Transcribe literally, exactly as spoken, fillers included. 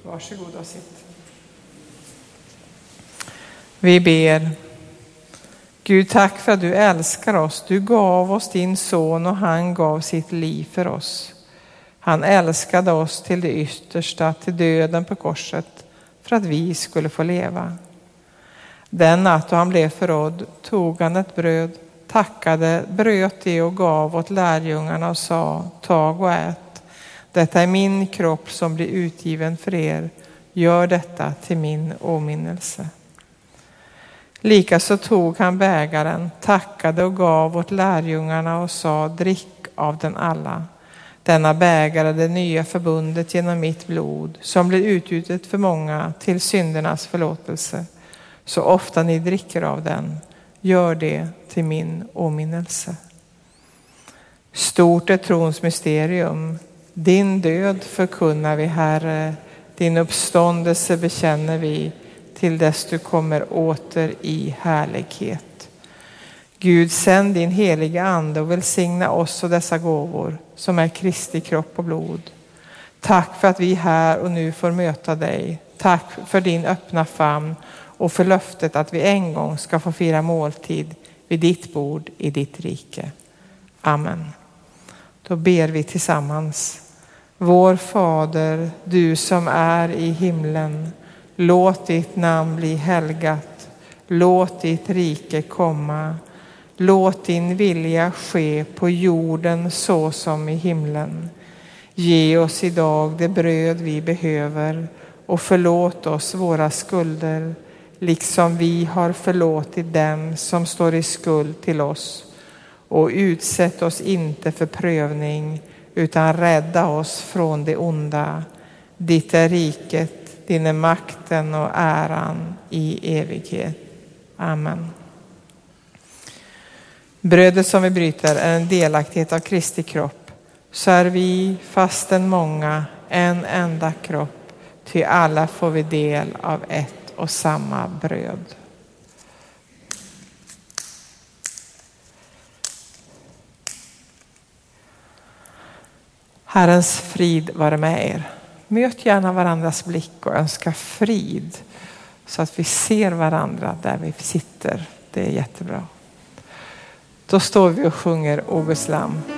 Varsågod och sitt. Vi ber. Gud, tack för att du älskar oss. Du gav oss din son och han gav sitt liv för oss. Han älskade oss till det yttersta, till döden på korset, för att vi skulle få leva. Den natt då han blev förrådd tog han ett bröd, tackade, bröt det och gav åt lärjungarna och sa: tag och ät. Detta är min kropp som blir utgiven för er. Gör detta till min åminnelse. Likaså tog han bägaren, tackade och gav åt lärjungarna och sa: drick av den alla. Denna bägare är det nya förbundet genom mitt blod, som blir utgjutet för många till syndernas förlåtelse. Så ofta ni dricker av den, gör det till min åminnelse. Stort är trons mysterium. Din död förkunnar vi, Herre. Din uppståndelse bekänner vi till dess du kommer åter i härlighet. Gud, sänd din heliga ande och välsigna oss och dessa gåvor som är Kristi kropp och blod. Tack för att vi här och nu får möta dig. Tack för din öppna famn och för löftet att vi en gång ska få fira måltid vid ditt bord i ditt rike. Amen. Då ber vi tillsammans. Vår Fader, du som är i himlen, låt ditt namn bli helgat. Låt ditt rike komma. Låt din vilja ske på jorden så som i himlen. Ge oss idag det bröd vi behöver och förlåt oss våra skulder, liksom vi har förlåtit dem som står i skuld till oss. Och utsätt oss inte för prövning, utan rädda oss från det onda. Ditt är riket, din är makten och äran i evighet. Amen. Brödet som vi bryter är en delaktighet av Kristi kropp. Så är vi, fastän många, en enda kropp. Till alla får vi del av ett och samma bröd. Herrens frid vare med er. Möt gärna varandras blick och önska frid, så att vi ser varandra där vi sitter. Det är jättebra. Då står vi och sjunger O Guds lam.